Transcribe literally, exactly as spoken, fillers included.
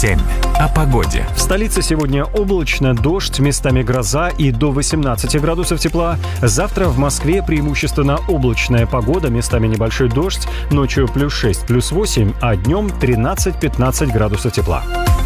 семь. О погоде. В столице сегодня облачно, дождь, местами гроза и до восемнадцати градусов тепла. Завтра в Москве преимущественно облачная погода, местами небольшой дождь, ночью плюс шесть, плюс восемь, а днем тринадцать-пятнадцать градусов тепла.